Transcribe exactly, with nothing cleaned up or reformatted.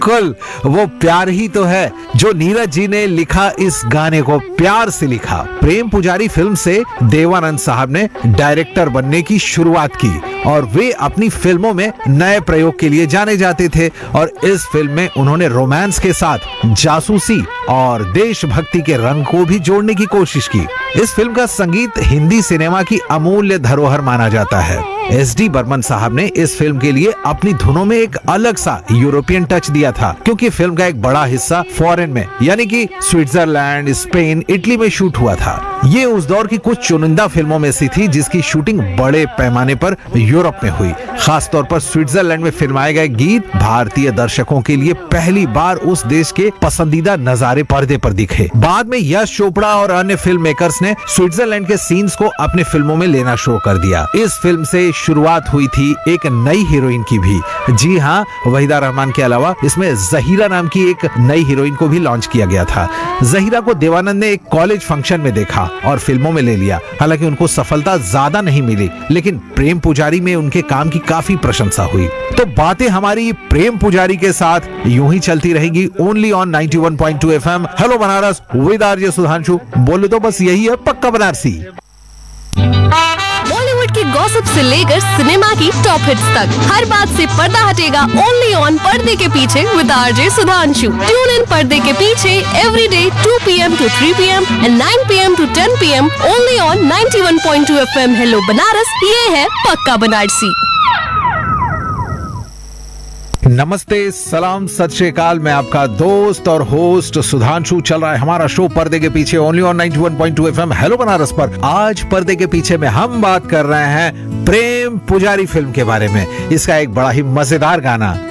बिल्कुल वो प्यार ही तो है जो नीरज जी ने लिखा, इस गाने को प्यार से लिखा। प्रेम पुजारी फिल्म से देवानंद साहब ने डायरेक्टर बनने की शुरुआत की और वे अपनी फिल्मों में नए प्रयोग के लिए जाने जाते थे और इस फिल्म में उन्होंने रोमांस के साथ जासूसी और देशभक्ति के रंग को भी जोड़ने की कोशिश की। इस फिल्म का संगीत हिंदी सिनेमा की अमूल्य धरोहर माना जाता है। एस डी बर्मन साहब ने इस फिल्म के लिए अपनी धुनों में एक अलग सा यूरोपियन टच दिया था, क्योंकि फिल्म का एक बड़ा हिस्सा फॉरेन में यानी कि स्विट्जरलैंड, स्पेन, इटली में शूट हुआ था। ये उस दौर की कुछ चुनिंदा फिल्मों में से थी जिसकी शूटिंग बड़े पैमाने पर यूरोप में हुई। खास तौर पर स्विट्जरलैंड में फिल्माए गए गीत भारतीय दर्शकों के लिए पहली बार उस देश के पसंदीदा नजारे पर्दे पर दिखे। बाद में यश चोपड़ा और अन्य फिल्म मेकर्स ने स्विट्जरलैंड के सीन्स को अपने फिल्मों में लेना शुरू कर दिया। इस फिल्म से शुरुआत हुई थी एक नई हीरोइन की भी। जी हाँ, वहीदा रहमान के अलावा इसमें जहीरा नाम की एक नई हीरोइन को भी लॉन्च किया गया था। जहीरा को देवानंद ने एक कॉलेज फंक्शन में देखा और फिल्मों में ले लिया। हालांकि उनको सफलता ज्यादा नहीं मिली, लेकिन प्रेम पुजारी में उनके काम की काफी प्रशंसा हुई। तो बातें हमारी प्रेम पुजारी के साथ यूं ही चलती रहेगी only on ninety one point two FM hello Banaras with RJ Sudhanshu. बोले तो बस यही है पक्का बनारसी। बॉलीवुड की गॉसिप से लेकर सिनेमा की टॉप हिट्स तक हर बात से पर्दा हटेगा ओनली ऑन पर्दे के पीछे with RJ Sudhanshu. Tune in पर्दे के पीछे every day to P M to three P M and nine P M to ten P am only on ninety one point two FM hello Banaras. ये है पक्का बनारसी। नमस्ते, सलाम, सत श्री अकाल। मैं आपका दोस्त और होस्ट सुधांशु। चल रहा है हमारा शो पर्दे के पीछे only on ninety one point two FM hello Banaras पर। आज पर्दे के पीछे में हम बात कर रहे हैं प्रेम पुजारी फिल्म के बारे में। इसका एक बड़ा ही मजेदार गाना